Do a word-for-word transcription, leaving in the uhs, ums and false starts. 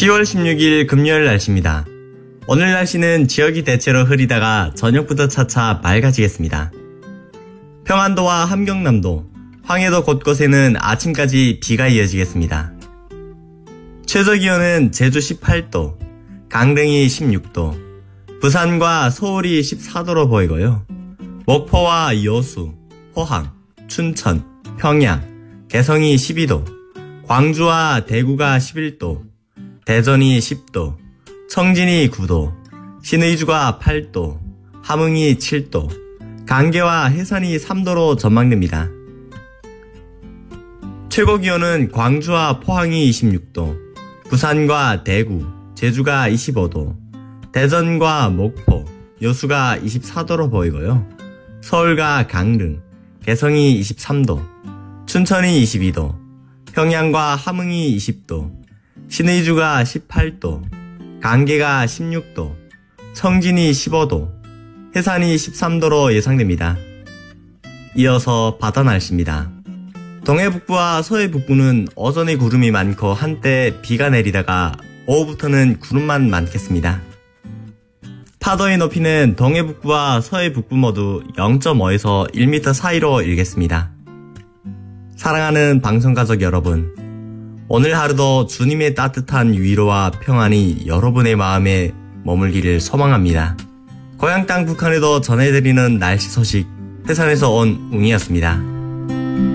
시월 십육일 금요일 날씨입니다. 오늘 날씨는 지역이 대체로 흐리다가 저녁부터 차차 맑아지겠습니다. 평안도와 함경남도, 황해도 곳곳에는 아침까지 비가 이어지겠습니다. 최저기온은 제주 십팔도, 강릉이 십육도, 부산과 서울이 십사도로 보이고요. 목포와 여수, 포항, 춘천, 평양, 개성이 십이도, 광주와 대구가 십일도, 대전이 십도, 청진이 구도, 신의주가 팔도, 함흥이 칠도, 강계와 해산이 삼도로 전망됩니다. 최고기온은 광주와 포항이 이십육도, 부산과 대구, 제주가 이십오도, 대전과 목포, 여수가 이십사도로 보이고요. 서울과 강릉, 개성이 이십삼도, 춘천이 이십이도, 평양과 함흥이 이십도, 신의주가 십팔도, 강계가 십육도, 청진이 십오도, 해산이 십삼도로 예상됩니다. 이어서 바다 날씨입니다. 동해북부와 서해북부는 오전에 구름이 많고 한때 비가 내리다가 오후부터는 구름만 많겠습니다. 파도의 높이는 동해북부와 서해북부 모두 영점오에서 일 미터 사이로 일겠습니다. 사랑하는 방송가족 여러분, 오늘 하루도 주님의 따뜻한 위로와 평안이 여러분의 마음에 머물기를 소망합니다. 고향 땅 북한에도 전해드리는 날씨 소식, 해산에서 온 웅이었습니다.